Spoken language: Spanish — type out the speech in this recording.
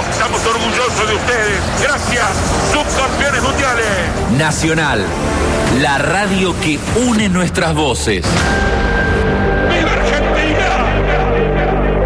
Estamos orgullosos de ustedes. Gracias, subcampeones mundiales. Nacional, la radio que une nuestras voces.